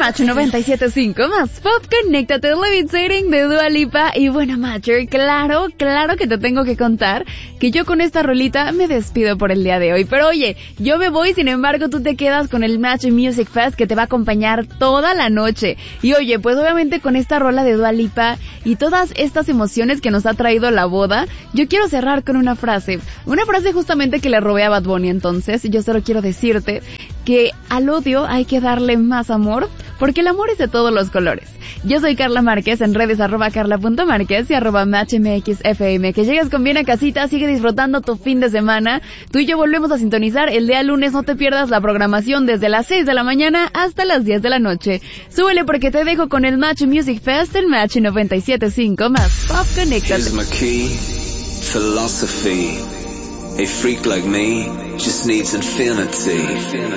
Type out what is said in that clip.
Match 97.5 más pop, conéctate, Levitating de Dua Lipa. Y bueno, Matcher, claro que te tengo que contar que yo con esta rolita me despido por el día de hoy. Pero oye, yo me voy, sin embargo tú te quedas con el Match Music Fest que te va a acompañar toda la noche. Y oye, pues obviamente con esta rola de Dua Lipa y todas estas emociones que nos ha traído la boda, yo quiero cerrar con una frase justamente que le robé a Bad Bunny. Entonces yo solo quiero decirte que al odio hay que darle más amor, porque el amor es de todos los colores. Yo soy Carla Márquez, en redes @carla.márquez y @matchmxfm. Que llegues con bien a casita, sigue disfrutando tu fin de semana. Tú y yo volvemos a sintonizar el día lunes, no te pierdas la programación desde las 6 de la mañana hasta las 10 de la noche. Súbele porque te dejo con el Match Music Fest en Match 97.5 más Pop Connected. Here's my key, philosophy. A freak like me just needs infinity.